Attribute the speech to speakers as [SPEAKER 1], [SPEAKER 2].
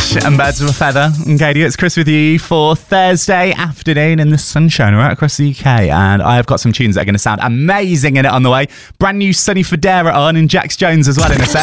[SPEAKER 1] and Birds of a Feather. And Katie, it's Chris with you for Thursday afternoon in the sunshine right across the UK. And I've got some tunes that are going to sound amazing in it on the way. Brand new Sonny Fodera on and Jax Jones as well in a sec.